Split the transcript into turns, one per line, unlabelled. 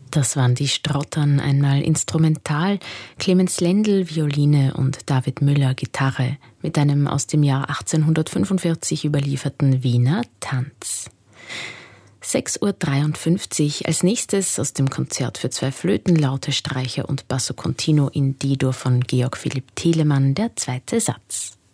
Das waren die Strottern, einmal instrumental, Clemens Lendl Violine und David Müller Gitarre mit einem aus dem Jahr 1845 überlieferten Wiener Tanz. 6:53 Uhr, als nächstes aus dem Konzert für 2 Flöten, Laute, Streicher und Basso Continuo in D-Dur von Georg Philipp Telemann, der 2. Satz.